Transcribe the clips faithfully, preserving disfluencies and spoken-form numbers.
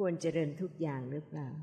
ควรเจริญทุกอย่างหรือเปล่า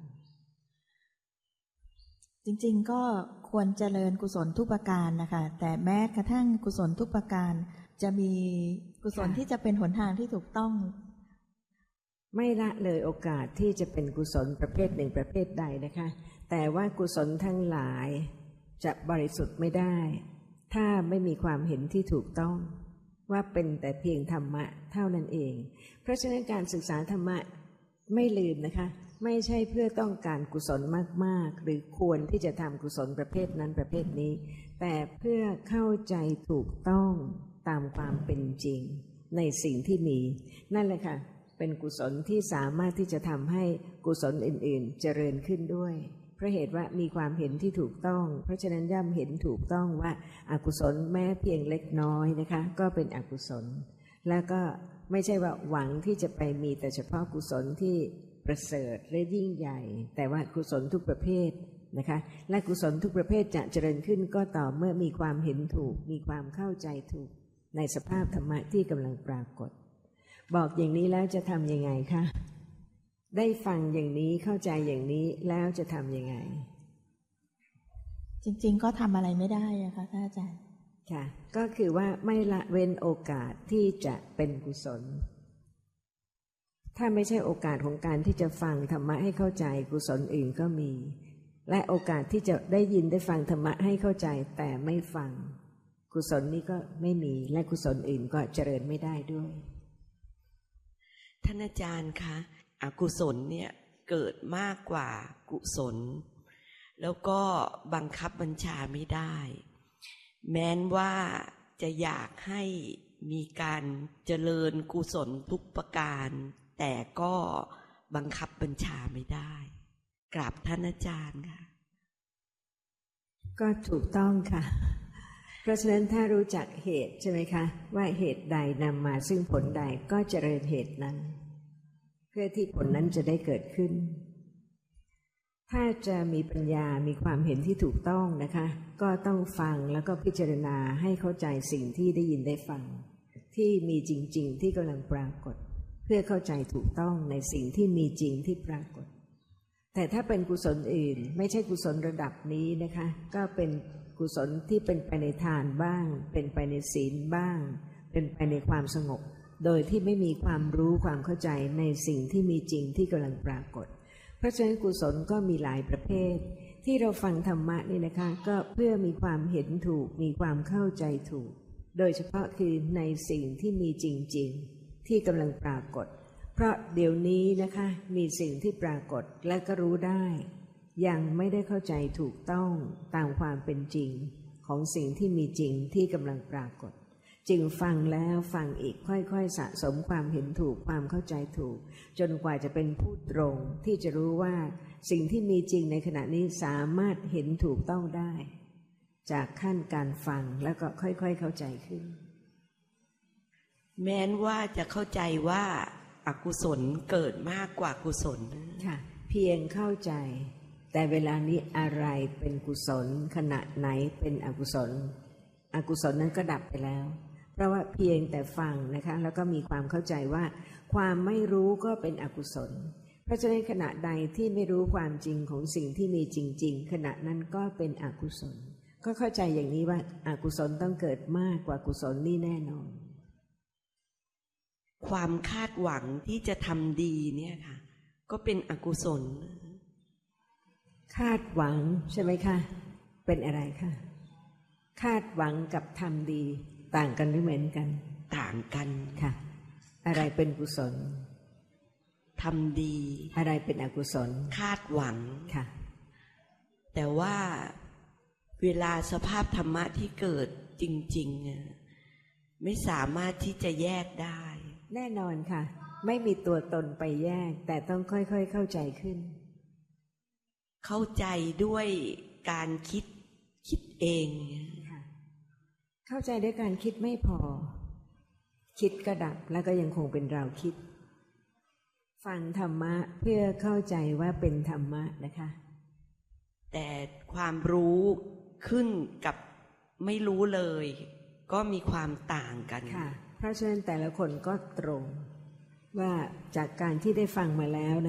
จริงๆก็ควรเจริญกุศลทุกประการนะคะแต่แม้กระทั่งกุศลทุกประการจะมีกุศลที่จะเป็นหนทางที่ถูกต้องไม่ละเลยโอกาสที่จะเป็นกุศลประเภทหนึ่งประเภทใดนะคะแต่ว่ากุศลทั้งหลายจะบริสุทธิ์ไม่ได้ถ้าไม่มีความเห็นที่ถูกต้องว่าเป็นแต่เพียงธรรมะเท่านั้นเองเพราะฉะนั้นการศึกษาธรรมะไม่ลืมนะคะไม่ใช่เพื่อต้องการกุศลมากๆหรือควรที่จะทำกุศลประเภทนั้นประเภทนี้แต่เพื่อเข้าใจถูกต้องตามความเป็นจริงในสิ่งที่มีนั่นแหละค่ะเป็นกุศลที่สามารถที่จะทำให้กุศลอื่นๆเจริญขึ้นด้วยเพราะเหตุว่ามีความเห็นที่ถูกต้องเพราะฉะนั้นย่อมเห็นถูกต้องว่าอกุศลแม้เพียงเล็กน้อยนะคะก็เป็นอกุศลแล้วก็ไม่ใช่ว่าหวังที่จะไปมีแต่เฉพาะกุศลที่ประเสริฐและยิ่งใหญ่แต่ว่ากุศลทุกประเภทนะคะและกุศลทุกประเภทจะเจริญขึ้นก็ต่อเมื่อมีความเห็นถูกมีความเข้าใจถูกในสภาพธรรมะที่กำลังปรากฏบอกอย่างนี้แล้วจะทำยังไงคะได้ฟังอย่างนี้เข้าใจอย่างนี้แล้วจะทำยังไงจริงๆก็ทำอะไรไม่ได้อะค่ะท่านอาจารย์ค่ะก็คือว่าไม่ละเว้นโอกาสที่จะเป็นกุศลถ้าไม่ใช่โอกาสของการที่จะฟังธรรมะให้เข้าใจกุศลอื่นก็มีและโอกาสที่จะได้ยินได้ฟังธรรมะให้เข้าใจแต่ไม่ฟังกุศลนี้ก็ไม่มีและกุศลอื่นก็เจริญไม่ได้ด้วยท่านอาจารย์คะอกุศลเนี่ยเกิดมากกว่ากุศลแล้วก็บังคับบัญชาไม่ได้แม้นว่าจะอยากให้มีการเจริญกุศลทุกประการแต่ก็บังคับบัญชาไม่ได้กราบท่านอาจารย์ค่ะก็ถูกต้องค่ะเพราะฉะนั้นถ้ารู้จักเหตุใช่ไหมคะว่าเหตุใดนำมาซึ่งผลใดก็เจริญเหตุนั้นเพื่อที่ผลนั้นจะได้เกิดขึ้นถ้าจะมีปัญญามีความเห็นที่ถูกต้องนะคะก็ต้องฟังแล้วก็พิจารณาให้เข้าใจสิ่งที่ได้ยินได้ฟังที่มีจริงๆที่กำลังปรากฏเพื่อเข้าใจถูกต้องในสิ่งที่มีจริงที่ปรากฏแต่ถ้าเป็นกุศลอื่นไม่ใช่กุศลระดับนี้นะคะก็เป็นกุศลที่เป็นไปในทานบ้างเป็นไปในศีลบ้างเป็นไปในความสงบโดยที่ไม่มีความรู้ความเข้าใจในสิ่งที่มีจริงที่กำลังปรากฏเพราะฉะนั้นกุศลก็มีหลายประเภทที่เราฟังธรรมะนี่นะคะก็เพื่อมีความเห็นถูกมีความเข้าใจถูกโดยเฉพาะคือในสิ่งที่มีจริงๆที่กำลังปรากฏเพราะเดี๋ยวนี้นะคะมีสิ่งที่ปรากฏและก็รู้ได้ยังไม่ได้เข้าใจถูกต้องตามความเป็นจริงของสิ่งที่มีจริงที่กำลังปรากฏจึงฟังแล้วฟังอีกค่อยๆสะสมความเห็นถูกความเข้าใจถูกจนกว่าจะเป็นผู้ตรงที่จะรู้ว่าสิ่งที่มีจริงในขณะนี้สามารถเห็นถูกต้องได้จากขั้นการฟังแล้วก็ค่อยๆเข้าใจขึ้นแม้นว่าจะเข้าใจว่าอกุศลเกิดมากกว่ากุศลค่ะเพียงเข้าใจแต่เวลานี้อะไรเป็นกุศลขณะไหนเป็นอกุศลอกุศลนั้นก็ดับไปแล้วเพราะว่าเพียงแต่ฟังนะคะแล้วก็มีความเข้าใจว่าความไม่รู้ก็เป็นอกุศลเพราะฉะนั้นขณะใดที่ไม่รู้ความจริงของสิ่งที่มีจริงๆขณะนั้นก็เป็นอกุศลก็เข้าใจอย่างนี้ว่าอกุศลต้องเกิดมากกว่ากุศลนี่แน่นอนความคาดหวังที่จะทำดีเนี่ยค่ะก็เป็นอกุศลคาดหวังใช่ไหมคะเป็นอะไรคะคาดหวังกับทำดีต่างกันหรือเหมือนกันต่างกันค่ะอะไรเป็นกุศลทำดีอะไรเป็นอกุศลคาดหวังค่ะแต่ว่าเวลาสภาพธรรมะที่เกิดจริงๆไม่สามารถที่จะแยกได้แน่นอนค่ะไม่มีตัวตนไปแยกแต่ต้องค่อยๆเข้าใจขึ้นเข้าใจด้วยการคิดคิดเองค่ะเข้าใจด้วยการคิดไม่พอคิดก็ดับแล้วก็ยังคงเป็นเราคิดฟังธรรมะเพื่อเข้าใจว่าเป็นธรรมะนะคะแต่ความรู้ขึ้นกับไม่รู้เลยก็มีความต่างกันค่ะเพราะฉะนั้นแต่ละคนก็ตรงว่าจากการที่ได้ฟังมาแล้ว